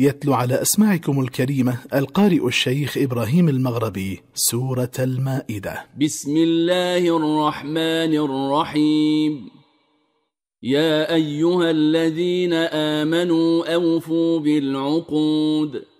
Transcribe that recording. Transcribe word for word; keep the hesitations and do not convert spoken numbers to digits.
يتلو على أسماعكم الكريمة القارئ الشيخ إبراهيم المغربي سورة المائدة. بسم الله الرحمن الرحيم. يا أيها الذين آمنوا أوفوا بالعقود